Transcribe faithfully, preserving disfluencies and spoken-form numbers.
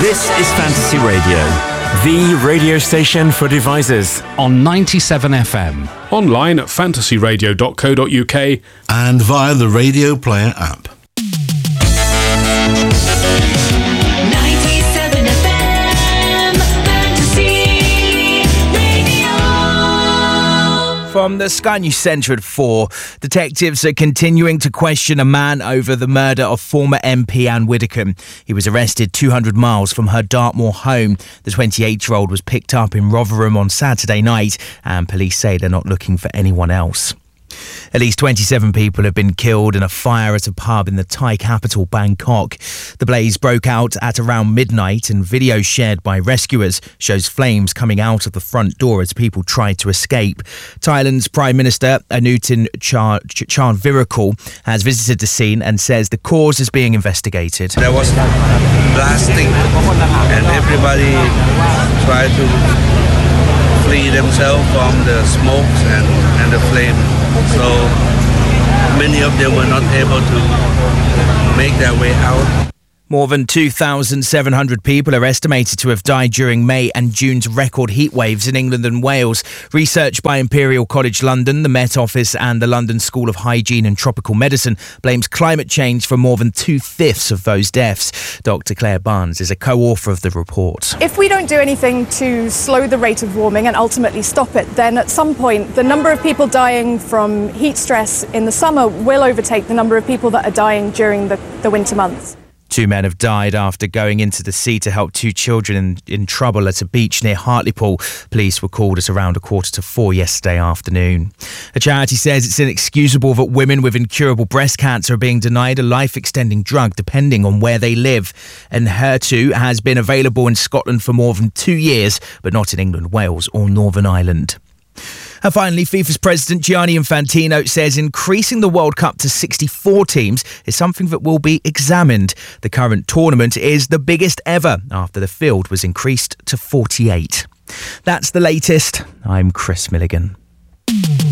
This is Fantasy Radio, the radio station for devices. On ninety-seven F M. Online at fantasy radio dot co dot uk. And via the Radio Player app. ninety-seven F M, Fantasy Radio. From the Sky News Centre at four, detectives are continuing to question a man over the murder of former M P Anne Widdecombe. He was arrested two hundred miles from her Dartmoor home. The twenty-eight-year-old was picked up in Rotherham on Saturday night, and police say they're not looking for anyone else. At least twenty-seven people have been killed in a fire at a pub in the Thai capital, Bangkok. The blaze broke out at around midnight, and video shared by rescuers shows flames coming out of the front door as people tried to escape. Thailand's Prime Minister Anutin Charnvirakul has visited the scene and says the cause is being investigated. There was blasting and everybody tried to flee themselves from the smokes and, and the flame. So many of them were not able to make their way out. More than two thousand seven hundred people are estimated to have died during May and June's record heat waves in England and Wales. Research by Imperial College London, the Met Office and the London School of Hygiene and Tropical Medicine blames climate change for more than two-fifths of those deaths. Doctor Claire Barnes is a co-author of the report. If we don't do anything to slow the rate of warming and ultimately stop it, then at some point the number of people dying from heat stress in the summer will overtake the number of people that are dying during the, the winter months. Two men have died after going into the sea to help two children in, in trouble at a beach near Hartlepool. Police were called at around a quarter to four yesterday afternoon. A charity says it's inexcusable that women with incurable breast cancer are being denied a life-extending drug depending on where they live. And Enhertu has been available in Scotland for more than two years, but not in England, Wales or Northern Ireland. And finally, FIFA's president Gianni Infantino says increasing the World Cup to sixty-four teams is something that will be examined. The current tournament is the biggest ever after the field was increased to forty-eight. That's the latest. I'm Chris Milligan.